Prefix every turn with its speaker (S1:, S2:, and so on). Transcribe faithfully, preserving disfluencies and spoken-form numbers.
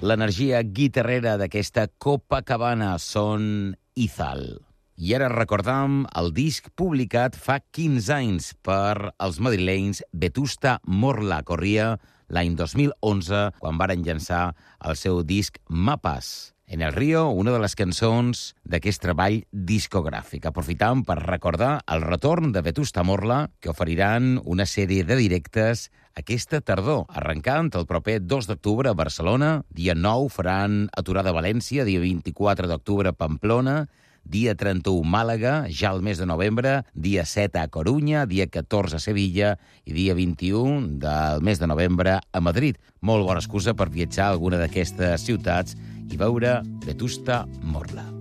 S1: l'energia guitarrera d'aquesta Copacabana, són Izal. I ara recordam el disc publicat fa quinze anys per als madrilenys Vetusta Morla. Corria l'any dos mil onze, quan varen llançar el seu disc Mapas. En el Río, una de les cançons d'aquest treball discogràfic. Aprofitam per recordar el retorn de Vetusta Morla, que oferiran una sèrie de directes aquesta tardor, arrencant el proper dos d'octubre a Barcelona, dia nou faran aturada a València, dia vint-i-quatre d'octubre a Pamplona, dia trenta-u Màlaga, ja al mes de novembre, dia set a Corunya, dia catorze a Sevilla i dia vint-i-u del mes de novembre a Madrid. Molt bona excusa per viatjar a alguna d'aquestes ciutats i veure Vetusta Morla.